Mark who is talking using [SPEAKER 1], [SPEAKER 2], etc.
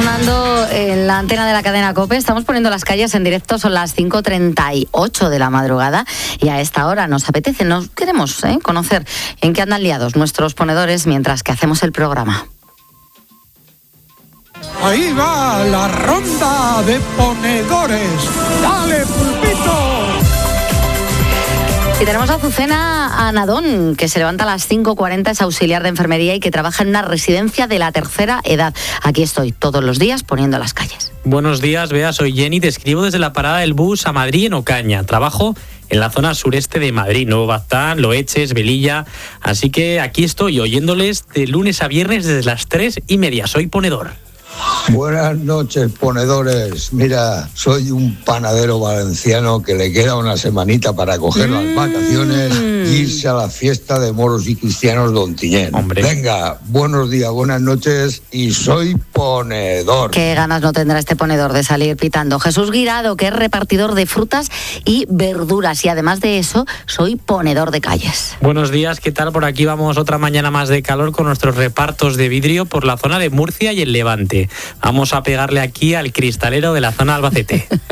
[SPEAKER 1] sonando en la antena de la cadena COPE. Estamos poniendo las calles en directo, son las 5:38 de la madrugada y a esta hora nos apetece, nos queremos conocer en qué andan liados nuestros ponedores mientras que hacemos el programa.
[SPEAKER 2] Ahí va la ronda de ponedores. ¡Dale, pulpito!
[SPEAKER 1] Y tenemos a Azucena Anadón, que se levanta a las 5:40, es auxiliar de enfermería y que trabaja en una residencia de la tercera edad. Aquí estoy todos los días poniendo las calles.
[SPEAKER 3] Buenos días, Bea, soy Jenny, te escribo desde la parada del bus a Madrid en Ocaña. Trabajo en la zona sureste de Madrid, Nuevo Baztán, Loeches, Velilla. Así que aquí estoy oyéndoles de lunes a viernes desde las 3:30. Soy ponedor.
[SPEAKER 4] Buenas noches, ponedores. Mira, soy un panadero valenciano que le queda una semanita para coger las vacaciones e irse a la fiesta de moros y cristianos de Ontinyent.
[SPEAKER 3] Hombre.
[SPEAKER 4] Venga, buenos días, buenas noches y soy ponedor.
[SPEAKER 1] Qué ganas no tendrá este ponedor de salir pitando. Jesús Guirado, que es repartidor de frutas y verduras y además de eso, soy ponedor de calles.
[SPEAKER 3] Buenos días, ¿qué tal? Por aquí vamos otra mañana más de calor con nuestros repartos de vidrio por la zona de Murcia y el Levante. Vamos a pegarle aquí al cristalero de la zona de Albacete.